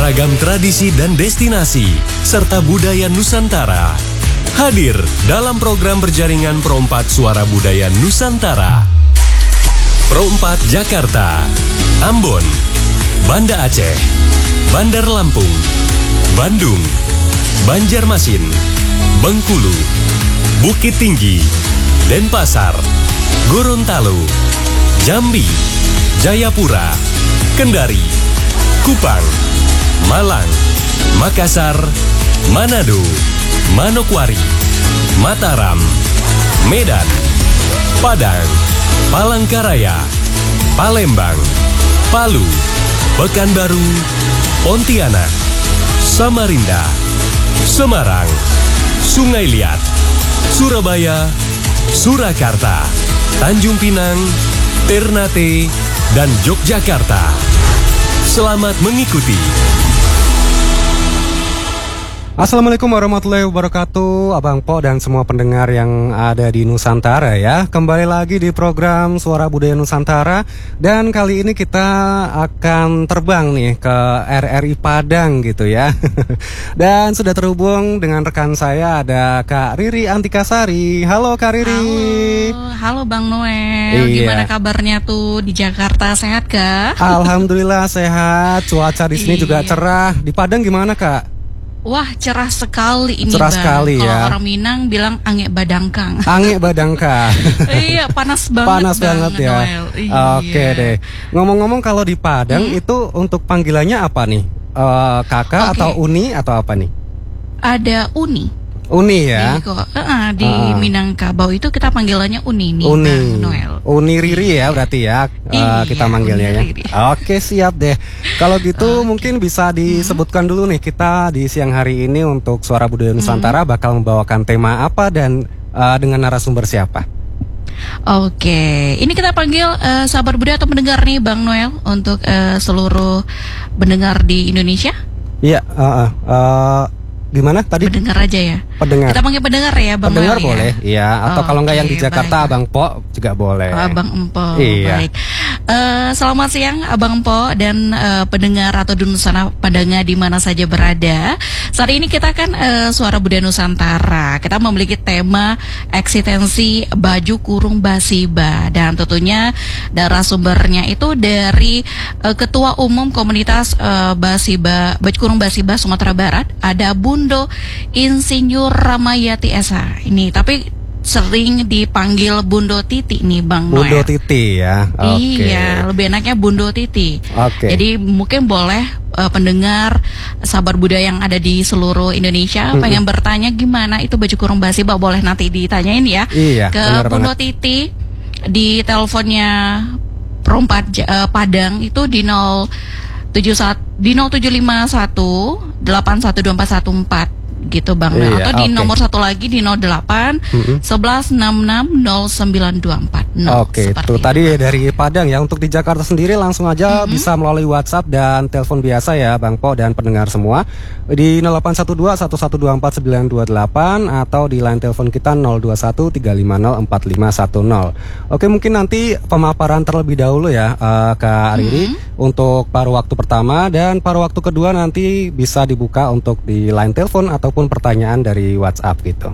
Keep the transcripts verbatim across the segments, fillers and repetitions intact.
beragam tradisi dan destinasi, serta budaya Nusantara. Hadir dalam program berjaringan Pro empat Suara Budaya Nusantara. Pro empat Jakarta, Ambon, Banda Aceh, Bandar Lampung, Bandung, Banjarmasin, Bengkulu, Bukit Tinggi, Denpasar, Gorontalo, Jambi, Jayapura, Kendari, Kupang, Malang, Makassar, Manado, Manokwari, Mataram, Medan, Padang, Palangkaraya, Palembang, Palu, Pekanbaru, Pontianak, Samarinda, Semarang, Sungai Liat, Surabaya, Surakarta, Tanjung Pinang, Ternate, dan Yogyakarta. Selamat mengikuti. Assalamualaikum warahmatullahi wabarakatuh, Abang Po dan semua pendengar yang ada di Nusantara ya. Kembali lagi di program Suara Budaya Nusantara. Dan kali ini kita akan terbang nih ke R R I Padang gitu ya. Dan sudah terhubung dengan rekan saya, ada Kak Riri Antikasari. Halo Kak Riri. Halo, halo Bang Noel. Iya. Gimana kabarnya tuh di Jakarta, sehat kah? Alhamdulillah sehat. Cuaca di sini Iya. juga cerah. Di Padang gimana Kak? Wah, cerah sekali ini Cerah Bang. sekali ya. Kalau orang Minang bilang angek badangkang. Angek badangka. Iya, panas banget. Panas Bang banget ya. Noel. Iya. Oke deh. Ngomong-ngomong kalau di Padang Hmm? itu untuk panggilannya apa nih? Eh, kakak Oke. atau Uni atau apa nih? Ada Uni. Uni ya. Di, kok, uh, di Ah. Minangkabau itu kita panggilannya Uni nih, Uni. Bang Noel. Uni Riri ya berarti ya. Eh, Iya, kita manggilnya ya. Uni Riri. Oke, siap deh. Kalau gitu mungkin bisa disebutkan dulu nih, kita di siang hari ini untuk Suara Budaya Nusantara bakal membawakan tema apa dan eh, dengan narasumber siapa? Oke, ini kita panggil eh, sahabat budaya atau pendengar nih Bang Noel untuk eh, seluruh pendengar di Indonesia. Iya, eh, eh, eh, gimana tadi? Pendengar aja ya. Pendengar. Kita panggil pendengar ya Bang Pendengar Noel ya? boleh, iya. Atau kalau nggak yang di Oke, Jakarta, baik. Abang Po juga boleh. Oh, Abang Empo, Iya. baik. Eh, selamat siang Abang Empo dan eh, pendengar atau Nusantara Padanga di mana saja berada. Saat ini kita kan eh, Suara Budaya Nusantara. Kita memiliki tema eksistensi baju kurung basiba dan tentunya narasumbernya itu dari eh, Ketua Umum Komunitas eh, Basiba Baju Kurung Basiba Sumatera Barat, ada Bundo Insinyur Ramayati Esa. Ini tapi sering dipanggil Bundo Titi nih Bang Noel. Bundo Titi ya. Oke. Iya, lebih enaknya Bundo Titi. Oke. Jadi mungkin boleh uh, pendengar sahabat budaya yang ada di seluruh Indonesia Mm-mm. pengen bertanya gimana itu baju kurung basiba, boleh nanti ditanyain ya Iya, ke benar Bundo banget. Titi di teleponnya Perempat Ja- uh, Padang itu di nol tujuh satu di nol tujuh lima satu delapan satu dua empat satu empat gitu Bang Noel. Iya, Atau di oke. nomor satu lagi di nol delapan Mm-mm. sebelas enam enam nol sembilan dua empat nol. Oke, seperti itu itu. tadi dari Padang ya. Untuk di Jakarta sendiri langsung aja bisa melalui WhatsApp dan telepon biasa ya Bang Po dan pendengar semua di nol delapan satu dua satu satu dua empat sembilan dua delapan atau di line telepon kita nol dua satu tiga lima nol empat lima satu nol. Oke, mungkin nanti pemaparan terlebih dahulu ya eh, Kak Riri untuk paruh waktu pertama, dan paruh waktu kedua nanti bisa dibuka untuk di line telepon ataupun pertanyaan dari WhatsApp gitu.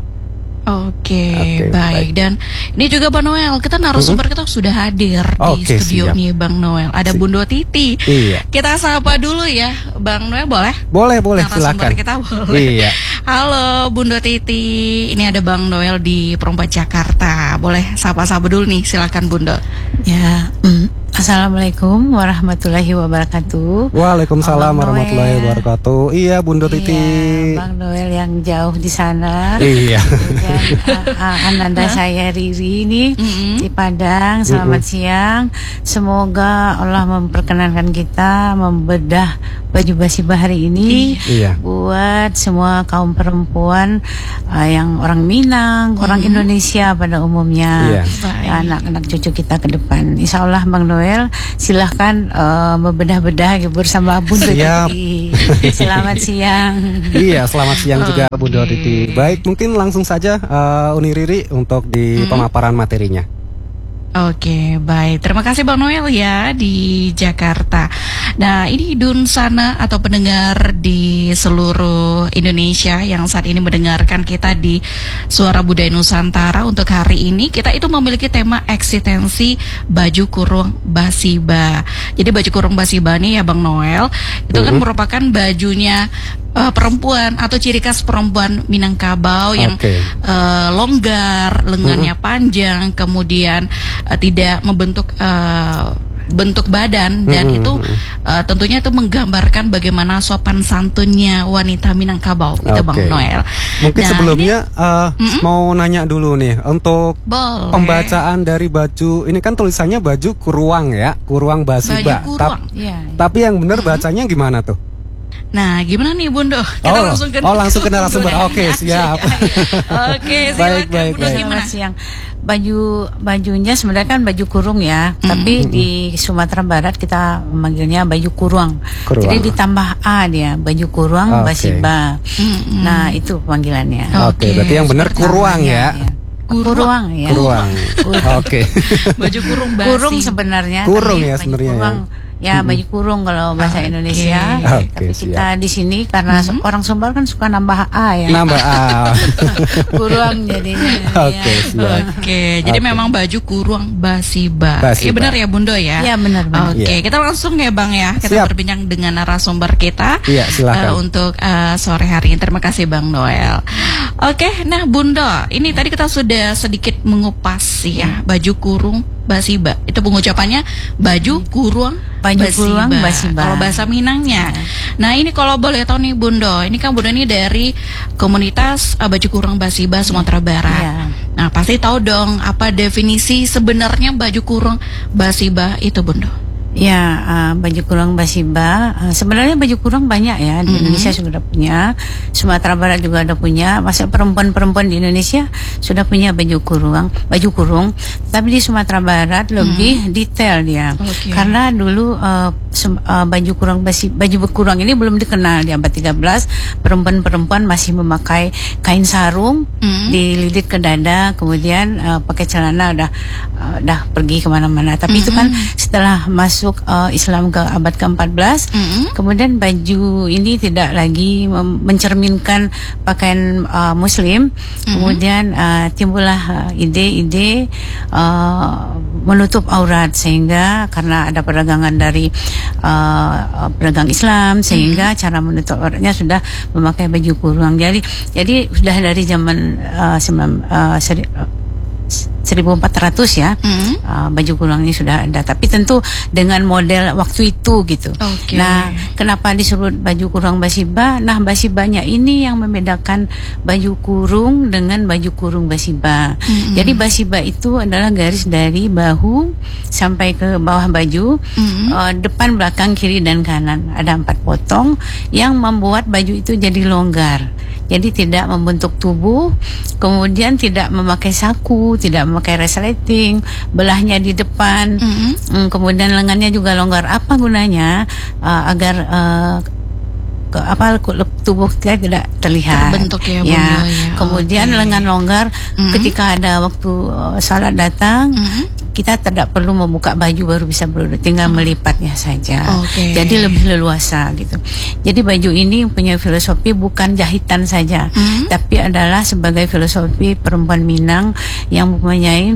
Oke, Oke, baik. baik. Dan ini juga Bang Noel, kita narasumber kita sudah hadir di Oke, studio siap. nih Bang Noel. Ada Si- Bundo Titi. Iya. Kita sapa dulu ya, Bang Noel, boleh? Boleh, boleh, Narasumber silakan. kita boleh. Iya. Halo Bundo Titi, ini ada Bang Noel di Perempat Jakarta. Boleh sapa-sapa dulu nih, silakan Bundo. Ya, mm, Assalamualaikum warahmatullahi wabarakatuh. Waalaikumsalam Abang warahmatullahi Noel. wabarakatuh. Iya, Bundo Titi. Iya, Bang Noel yang jauh di sana. Iya. Dan uh, uh, ananda saya Riri ini Mm-mm. di Padang. Selamat siang. Semoga Allah memperkenankan kita membedah baju basibah hari ini Iya. buat semua kaum perempuan uh, yang orang Minang, orang Indonesia pada umumnya. Iya. Baik. Anak-anak cucu kita ke depan. Insya Allah Bang Noel silahkan uh, membedah-bedah bersama Bunda Siap. Titi. Selamat siang. Iya, selamat siang juga Bundo Titi. Baik, mungkin langsung saja uh, Uni Riri untuk di pemaparan materinya. Oke, baik. Terima kasih Bang Noel ya di Jakarta. Nah, ini Dunsana atau pendengar di seluruh Indonesia yang saat ini mendengarkan kita di Suara Budaya Nusantara. Untuk hari ini kita itu memiliki tema eksistensi baju kurung Basiba. Jadi baju kurung Basiba nih ya Bang Noel, itu kan Mhm. merupakan bajunya uh, perempuan atau ciri khas perempuan Minangkabau yang Oke. uh, longgar, lengannya panjang, kemudian uh, tidak membentuk uh, bentuk badan, dan Mhm. itu uh, tentunya itu menggambarkan bagaimana sopan santunnya wanita Minangkabau itu Bang Oke. Noel. Mungkin Nah, sebelumnya eh, Mm-mm. mau nanya dulu nih untuk Boleh. pembacaan dari baju ini kan tulisannya baju kuruang ya, kuruang Basiba. Baju Tap- kuruang. Iya. tapi yang benar bacanya gimana tuh? Nah, gimana nih Bundo? Kita Oh, langsung ke oh, langsung ke narasumber. Oke, siap. Oke, Baik, silakan baik, Bundo, baik. gimana? Selamat siang. Baju bajunya sebenarnya kan baju kurung ya, tapi di Sumatera Barat kita memanggilnya baju kuruang. Kuruang. Jadi ditambah a dia, baju kuruang Oke. Basiba. Mm-mm. Nah, itu panggilannya. Oke, Oke, berarti yang benar kuruang ya. Iya. Kuruang ya. Kuruang. Oke. Baju kurung basi. Kurung sebenarnya. Kurung tapi ya baju sebenarnya ya. kurung. Ya, baju kurung kalau bahasa Oke. Indonesia. Oke, Tapi kita di sini karena Mhm. orang Sumbar kan suka nambah a ya. Nambah A. Kuruang jadinya. Oke, ya. siap. Oke, jadi Oke. memang baju kurung Basiba. Basiba. Iya benar ya Bundo ya? Iya, benar benar. Oke, Iya. kita langsung ya Bang ya. Kita Siap. berbincang dengan narasumber kita. Iya, silakan. eh, untuk eh, sore hari ini. Terima kasih Bang Noel. Oke, nah Bundo, ini tadi kita sudah sedikit mengupas ya baju kurung Basiba. Itu pengucapannya baju kurung Baju kurung Basiba. Kalau bahasa Minangnya. Nah, ini kalau boleh tahu nih Bundo, ini kan Bundo ini dari komunitas eh, baju kurung Basiba Sumatera Barat. Iya. Nah, pasti tahu dong apa definisi sebenarnya baju kurung Basiba itu Bundo. Ya, uh, baju kurung Basiba. Uh, sebenarnya baju kurung banyak ya di Mhm. Indonesia sudah punya, Sumatera Barat juga ada punya. Masa perempuan-perempuan di Indonesia sudah punya baju kurung, baju kurung. Tapi di Sumatera Barat lebih detail dia, Oke. karena dulu uh, sem- uh, baju kurung basi, baju kurung ini belum dikenal di abad tiga belas. Perempuan-perempuan masih memakai kain sarung, Mhm. dililit ke dada, kemudian uh, pakai celana, udah uh, udah pergi kemana-mana. Tapi itu kan setelah masuk uh, Islam ke abad ke empat belas, Mhm. kemudian baju ini tidak lagi mem- mencerminkan pakaian uh, Muslim. Kemudian uh, timbullah uh, ide-ide uh, menutup aurat, sehingga karena ada perdagangan dari uh, pedagang Islam, sehingga cara menutup auratnya sudah memakai baju kurung. Jadi jadi sudah dari zaman uh, sembilan, uh, seri, uh, seribu empat ratus ya. Mhm. Uh, baju kurung ini sudah ada, tapi tentu dengan model waktu itu gitu. Oke. Nah, kenapa disebut baju kurung Basiba? Nah, Basibanya ini yang membedakan baju kurung dengan baju kurung Basiba. Mhm. Jadi Basiba itu adalah garis dari bahu sampai ke bawah baju, Mhm. uh, depan, belakang, kiri dan kanan. Ada empat potong yang membuat baju itu jadi longgar. Jadi tidak membentuk tubuh, kemudian tidak memakai saku, tidak memakai resleting, belahnya di depan, Mhm. mm, kemudian lengannya juga longgar. Apa gunanya? Uh, agar uh, ke, apa ku- tubuh kita tidak terlihat Terbentuk ya, Bunda, ya. Kemudian Oke. lengan longgar Mhm. ketika ada waktu uh, salat datang, Mhm. kita tidak perlu membuka baju baru bisa berduduk, tinggal melipatnya saja. Oke. Jadi lebih leluasa gitu. Jadi baju ini punya filosofi bukan jahitan saja, Mhm. tapi adalah sebagai filosofi perempuan Minang yang mempunyai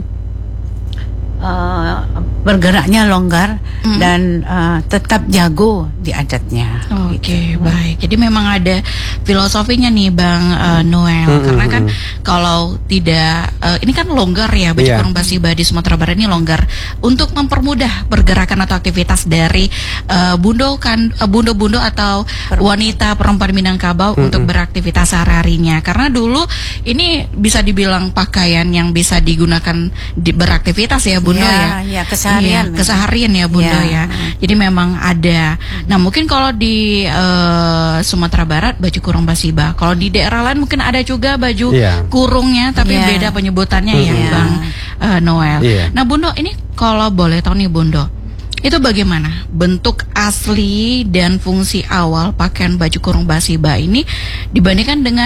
uh, bergeraknya longgar Mhm. dan uh, tetap jago di adatnya. Oke, gitu. baik. Jadi memang ada filosofinya nih Bang uh, Noel. Mm-mm. Karena kan kalau tidak uh, ini kan longgar ya baju Iya. kurung Basiba di Sumatera Barat ini longgar untuk mempermudah pergerakan atau aktivitas dari uh, bundo kan uh, bundo-bundo atau wanita perempuan Minangkabau untuk beraktivitas sehari-harinya. Karena dulu ini bisa dibilang pakaian yang bisa digunakan di beraktivitas ya Bundo Ya, ya. ya, keseharian. Iya, keseharian ya Bundo Ya. ya. Jadi memang ada. Nah, mungkin kalau di eh, Sumatera Barat baju kurung Basiba. Kalau di daerah lain mungkin ada juga baju Iya. kurungnya tapi Iya. beda penyebutannya ya, Iya. Bang eh, Noel. Iya. Nah, Bundo, ini kalau boleh tahu nih Bundo, itu bagaimana bentuk asli dan fungsi awal pakaian baju kurung Basiba ini dibandingkan dengan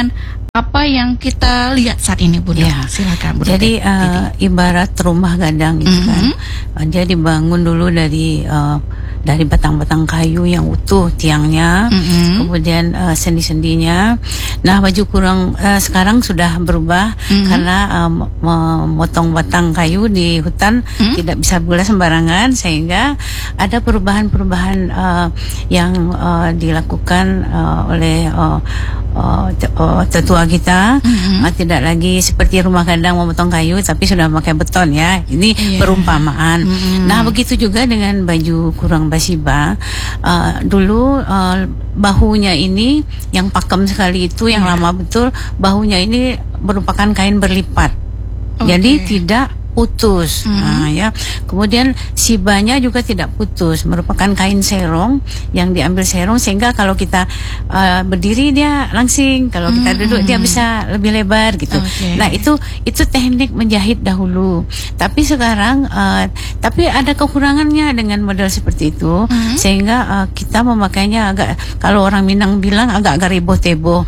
apa yang kita lihat saat ini, Bunda? Ya. Silakan, Bunda. Jadi uh, ibarat rumah gadang gitu Mm-hmm. kan. Uh, dia dibangun dulu dari uh, dari batang-batang kayu yang utuh tiangnya, Mm-hmm. kemudian uh, sendi-sendinya. Nah, baju kurung uh, sekarang sudah berubah Mm-hmm. karena uh, memotong batang kayu di hutan Mm-hmm. tidak bisa pula sembarangan, sehingga ada perubahan-perubahan uh, yang uh, dilakukan uh, oleh uh, Uh, uh, tetua kita. Mm-hmm. uh, tidak lagi seperti rumah gadang memotong kayu, tapi sudah pakai beton ya. Ini Yeah. perumpamaan. Mm-hmm. Nah, begitu juga dengan baju kurung basiba. Uh, dulu uh, bahunya ini yang pakem sekali itu, yang Yeah. lama betul, bahunya ini merupakan kain berlipat. Okay. Jadi tidak putus. Mm-hmm. Nah, ya. Kemudian sibanya juga tidak putus, merupakan kain serong yang diambil serong, sehingga kalau kita uh, berdiri dia langsing, kalau kita Mm-hmm. duduk dia bisa lebih lebar gitu. Okay. Nah, itu itu teknik menjahit dahulu. Tapi sekarang uh, tapi ada kekurangannya dengan model seperti itu, Mm-hmm. sehingga uh, kita memakainya agak, kalau orang Minang bilang agak-agak reboh-teboh.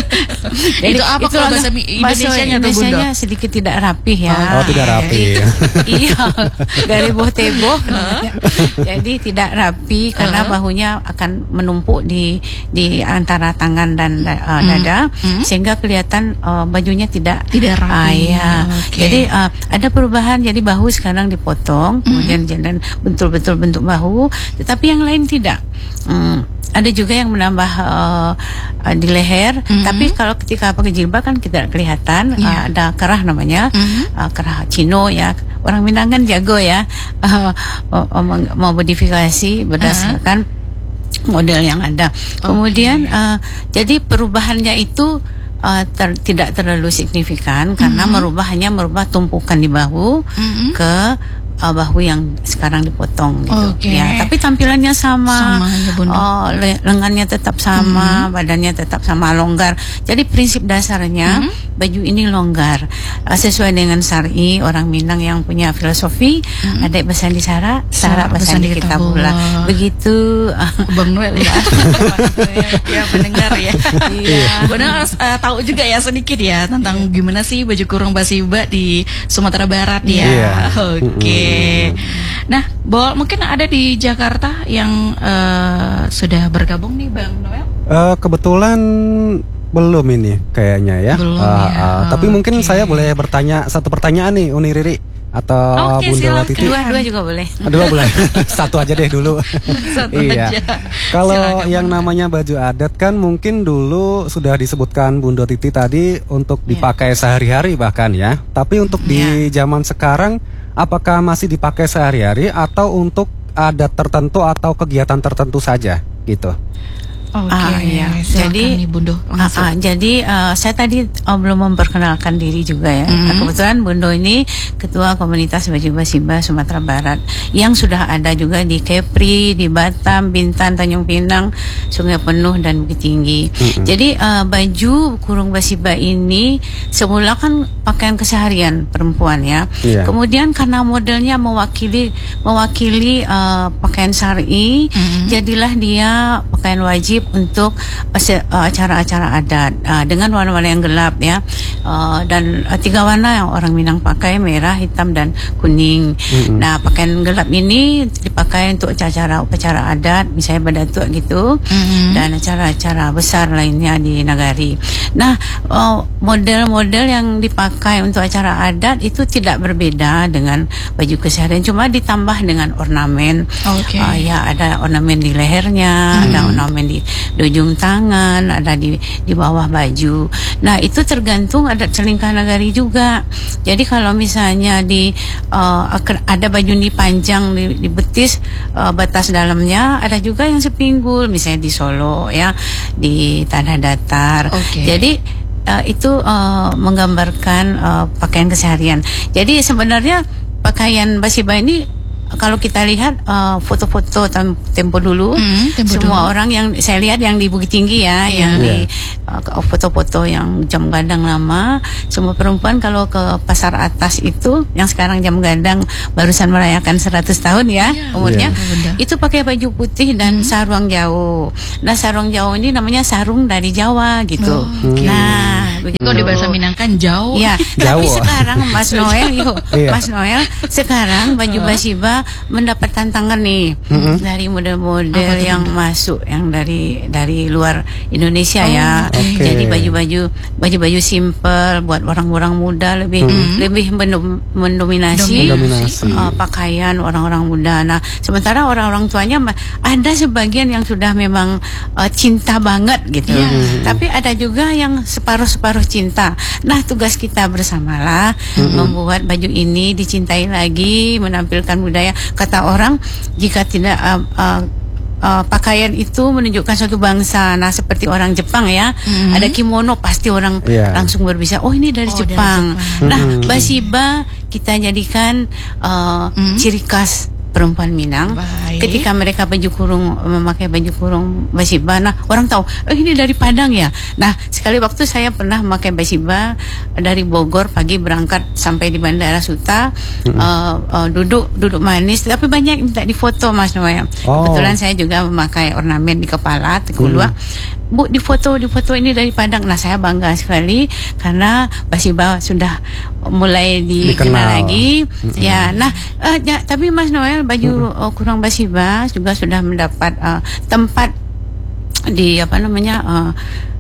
Jadi, Itu apa kalau bahasa Indonesianya tuh, Bunda? Indonesianya sedikit tidak rapih ya. Oh, tidak rapi. Iya, dari boh-teboh namanya. Jadi tidak rapi karena Uh-huh. bahunya akan menumpuk di di antara tangan dan uh, dada, Mm. sehingga kelihatan uh, bajunya tidak Tidak rapi. Ah, ya. Oke. Jadi uh, ada perubahan. Jadi bahu sekarang dipotong, kemudian dan betul-betul bentuk bahu, tetapi yang lain tidak. Hmm, ada juga yang menambah uh, uh, di leher, Mm-hmm. tapi kalau ketika pakai jilbab kan tidak kelihatan. Yeah. Uh, ada kerah namanya, Mm-hmm. uh, kerah Cino ya. Orang Minang kan jago ya, uh, uh, mau modifikasi berdasarkan model yang ada. Kemudian uh, jadi perubahannya itu uh, ter, tidak terlalu signifikan karena merubah hanya merubah tumpukan di bahu Mm-hmm. ke uh, bahu yang sekarang dipotong gitu. Oke. Ya, tapi tampilannya sama. Sama ya, Bunda. Oh, le- lengannya tetap sama, badannya tetap sama, longgar. Jadi prinsip dasarnya baju ini longgar. Uh, sesuai dengan syar'i orang Minang yang punya filosofi, ada pesan di Sara, Sara pesan di Kitabullah. Begitu. Bang Noel ya. Ya, mendengar ya. Iya. Bunda harus uh, tahu juga ya sedikit ya tentang gimana sih baju kurung basiba di Sumatera Barat ya. Iya. Oke. Nah, Bol, mungkin ada di Jakarta yang uh, sudah bergabung nih, Bang Noel? Eh, kebetulan belum ini kayaknya ya. Belum Eh, ya. eh, tapi mungkin Oke. saya boleh bertanya satu pertanyaan nih, Uni Riri atau Oke, Bunda silakan. Titi. Dua-dua juga boleh. Dua boleh. Satu aja deh dulu. Satu Iya. aja. Kalau Silakan, yang Bunda. namanya baju adat kan mungkin dulu sudah disebutkan Bunda Titi tadi untuk dipakai sehari-hari bahkan ya. Tapi untuk di zaman sekarang apakah masih dipakai sehari-hari atau untuk adat tertentu atau kegiatan tertentu saja gitu? Oke, Ah, iya. silakan Jadi, nih Bundo. Ah, ah, jadi uh, saya tadi uh, belum memperkenalkan diri juga ya. Mhm. Nah, kebetulan Bundo ini ketua komunitas baju basiba Sumatera Barat yang sudah ada juga di Kepri, di Batam, Bintan, Tanjung Pinang, Sungai Penuh dan Bukit Tinggi. Jadi uh, baju kurung basiba ini semula kan pakaian keseharian perempuan ya. Iya. Kemudian karena modelnya mewakili mewakili uh, pakaian syar'i, Mhm. jadilah dia pakaian wajib untuk uh, acara-acara adat uh, dengan warna-warna yang gelap ya, uh, dan uh, tiga warna yang orang Minang pakai, merah, hitam dan kuning. Mm-mm. Nah, pakaian gelap ini dipakai untuk acara upacara adat, misalnya badatuk gitu, Mhm. dan acara-acara besar lainnya di nagari. Nah, uh, model-model yang dipakai untuk acara adat itu tidak berbeda dengan baju keseharian, cuma ditambah dengan ornamen. Oke. Uh, ya, ada ornamen di lehernya, ada ornamen di, di ujung tangan, ada di di bawah baju. Nah, itu tergantung adat selingkah nagari juga. Jadi kalau misalnya di uh, ada baju ni panjang di, di betis, uh, batas dalamnya, ada juga yang sepinggul, misalnya di Solo ya, di Tanah Datar. Oke. Jadi uh, itu uh, menggambarkan uh, pakaian keseharian. Jadi sebenarnya pakaian basiba ini kalau kita lihat uh, foto-foto tem- tempo dulu, Hmm, tempo semua dulu. orang yang saya lihat yang di Bukit Tinggi ya, yang di uh, foto-foto yang jam gadang lama, semua perempuan kalau ke pasar atas itu, yang sekarang jam gadang barusan merayakan seratus tahun ya Iya, umurnya, betul, Bunda. itu pakai baju putih dan sarung jauh. Nah sarung jauh ini namanya sarung dari Jawa gitu. Oh, oke. Nah begitu. Kalau di bahasa Minang kan jauh. Ya, Jauh. tapi sekarang Mas Noel, yuk, Iya. Mas Noel, sekarang baju Basiba mendapat tantangan nih dari model-model yang masuk, yang dari dari luar Indonesia ya. oke. Jadi baju-baju baju-baju simple buat orang-orang muda lebih lebih mendom- mendominasi, Mendominasi. uh, pakaian orang-orang muda. Nah, sementara orang-orang tuanya ma- ada sebagian yang sudah memang uh, cinta banget gitu. Tapi ada juga yang separuh-separuh cinta. Nah, tugas kita bersamalah membuat baju ini dicintai lagi, menampilkan budaya. Kata orang, jika tidak uh, uh, uh, pakaian itu menunjukkan suatu bangsa. Nah, seperti orang Jepang ya, ada kimono pasti orang Iya. langsung berbicara, oh ini dari Oh, dari Jepang. Jepang. Nah, Basiba kita jadikan uh, ciri khas perempuan Minang. Baik. Ketika mereka baju kurung, memakai baju kurung Basiba, nah orang tahu, oh ini dari Padang ya. Nah, sekali waktu saya pernah memakai Basiba dari Bogor pagi berangkat sampai di Bandara Suta, uh, uh, duduk duduk manis, tapi banyak yang minta difoto Mas Noel. Oh. Kebetulan saya juga memakai ornamen di kepala, tekulua. Bu, di foto, di foto ini dari Padang. Nah, saya bangga sekali karena Basiba sudah mulai dikenal Dikenal. lagi. Ya, nah, uh, ya, tapi Mas Noel baju uh, kurang Basiba juga sudah mendapat uh, tempat di apa namanya uh,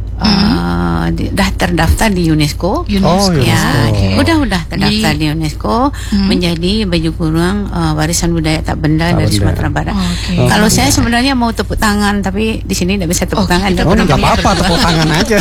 uh, di, dah terdaftar di UNESCO. UNESCO. Oh, Ya, UNESCO. udah udah terdaftar di, Di- UNESCO menjadi baju kurung uh, warisan budaya tak benda Tak dari benda. Sumatera Barat. Oke. Kalau saya sebenarnya mau tepuk tangan, tapi di sini tidak bisa tepuk Oh, tangan. kita Oh, Ada nggak penonton. apa-apa, tepuk tangan aja.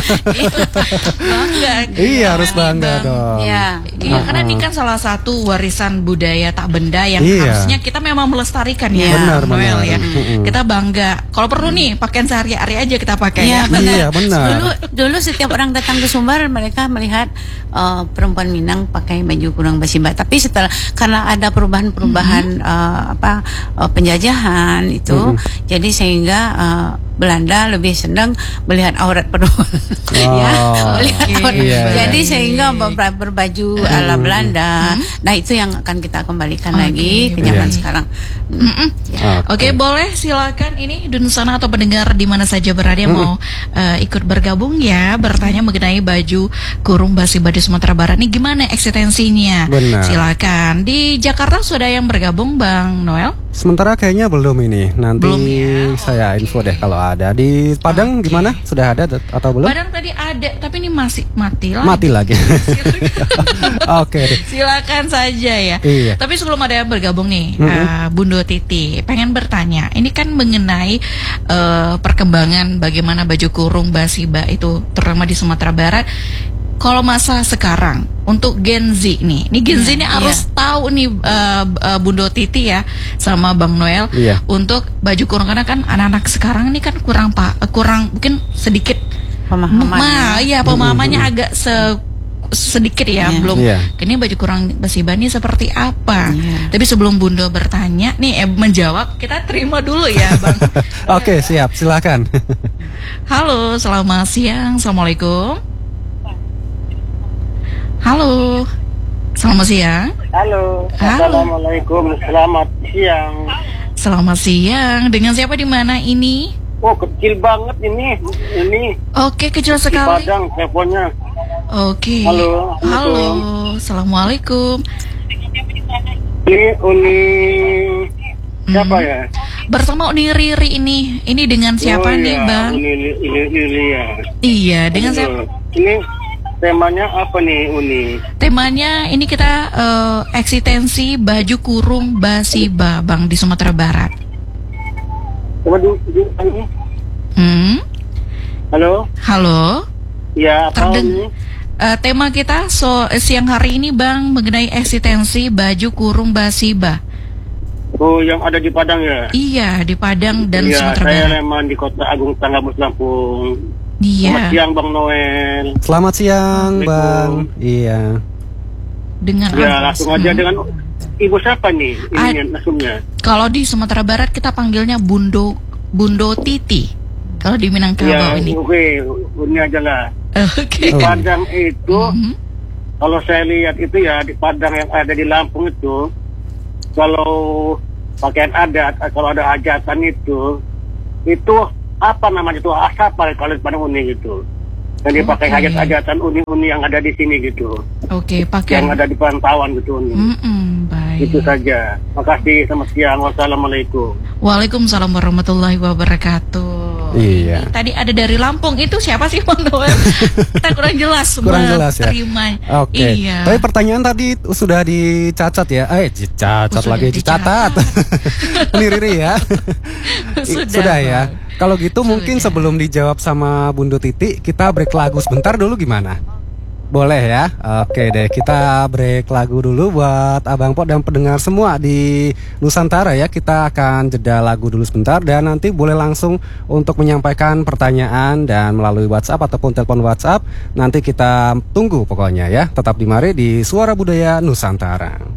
Bangga. Iya, harus Gimana nih, bangga Bang? dong. Ya. Iya, karena ini kan salah satu warisan budaya tak benda yang Iya. harusnya kita memang melestarikan ya, Benar, Noel benar. ya. Mm-mm. Kita bangga. Kalau perlu nih pakaian sehari-hari aja kita pakai Iya, ya. benar. Iya, benar. Dulu dulu setiap orang datang ke Sumbar mereka melihat uh, perempuan Minang pakai baju kurung Basiba. Tapi setelah karena ada perubahan-perubahan uh, apa uh, penjajahan itu, jadi sehingga uh, Belanda lebih senang melihat aurat perempuan. ya, melihat Oke, aurat. iya, Jadi iya. sehingga ber- berbaju ala Belanda. Nah, itu yang akan kita kembalikan lagi ke zaman Iya. sekarang. Mm-mm. Oke, boleh silakan ini Dunsana atau pendengar di mana saja berada yang mau eh, ikut bergabung ya, bertanya mengenai baju kurung Basiba di Sumatera Barat ini gimana eksistensinya. Benar. Silakan. Di Jakarta sudah yang bergabung Bang Noel? Sementara kayaknya belum ini. Nanti Belum ya. saya info deh kalau ada. Di Padang Oke. gimana? Sudah ada t- atau belum? Padahal tadi ada, tapi ini masih mati lagi. Mati lagi. Oke deh. Silakan saja ya. Iya. Tapi sebelum ada yang bergabung nih, Mm-mm. eh, Bundo Titi, pengen bertanya. Ini kan mengenai eh, perkembangan bagaimana baju kurung Basiba itu terutama di Sumatera Barat. Kalau masa sekarang untuk Gen Z nih, ini Gen Z ini harus tahu nih eh, eh, Bundo Titi ya sama Bang Noel Iya. untuk baju kurung karena kan anak-anak sekarang ini kan kurang pak, eh, kurang mungkin sedikit Pemahaman. Ma, ya pemahamannya agak se sedikit ya, Iya. belum. Iya. Ini baju kurang Basiba ini seperti apa? Iya. Tapi sebelum Bundo bertanya, nih eh, menjawab, kita terima dulu ya, Bang. Oke, siap. Silakan. Halo, selamat siang, assalamualaikum. Halo, selamat siang. Halo, Halo. assalamualaikum, selamat siang. Selamat siang. Dengan siapa di mana ini? Oh, kecil banget ini, ini Oke, kecil di sekali. Padang teleponnya. Oke. Halo, Halo, assalamualaikum. Ini Uni siapa ya? Bersama Uni Riri ini. Ini dengan siapa Oh, nih, iya, Bang? Uni Uni Uni ya. Iya, dengan Halo. siapa? Ini temanya apa nih Uni? Temanya ini kita eh, eksistensi baju kurung Basiba, Bang, di Sumatera Barat. Coba di, di ini. Hmm? Halo, Halo. ya apa Terdeng- ini? Eh, tema kita so eh, siang hari ini, Bang, mengenai eksistensi baju kurung Basiba. Oh, yang ada di Padang ya? Iya, di Padang dan Iya, Sumatera saya Barat. Leman di Kota Agung Tanggamus Lampung. Selamat Iya. siang Bang Noel. Selamat siang, Bang. Assalamualaikum. Iya. Dengan Ya, apa? langsung aja Hmm. dengan ibu siapa nih? Ah. Ini langsungnya. Kalau di Sumatera Barat kita panggilnya Bundo Bundo Titi. Kalau di Minangkabau Ya, ini. oke, ini aja lah. Oke. Di Padang itu, Mhm. kalau saya lihat itu ya di Padang yang ada di Lampung itu, kalau pakaian adat, kalau ada hajatan itu, itu apa namanya itu asapal kalau di Padang Uni gitu. Dan dipakai Oke. hajat-hajatan uni-uni yang ada di sini gitu, Oke, yang pakaian. ada di pantauan gitu uni. Mm-mm, baik. Itu saja. Makasih, selamat siang. Wassalamualaikum. Waalaikumsalam warahmatullahi wabarakatuh. Iya. Ini tadi ada dari Lampung, itu siapa sih Bang Noel? Kita kurang jelas. Kurang jelas ya. Terima. Oke. Iya. Tapi pertanyaan tadi sudah dicatat ya. Eh, dicatat Oh, sudah lagi dicatat. Ini Riri ya. Sudah, Sudah ya. Bang. Kalau gitu mungkin Sudah. sebelum dijawab sama Bunda Titi, kita break lagu sebentar dulu gimana? Boleh ya? Oke deh, kita break lagu dulu buat Abang Po dan pendengar semua di Nusantara ya. Kita akan jeda lagu dulu sebentar dan nanti boleh langsung untuk menyampaikan pertanyaan dan melalui WhatsApp ataupun telepon WhatsApp. Nanti kita tunggu pokoknya ya. Tetap di mari di Suara Budaya Nusantara.